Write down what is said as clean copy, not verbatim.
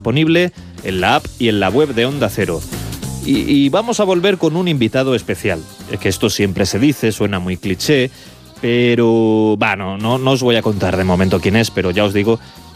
disponible en la app y en la web de Onda Cero. Y vamos a volver con un invitado especial. Es que esto siempre se dice, suena muy cliché, pero no os voy a contar de momento quién es, pero ya os digo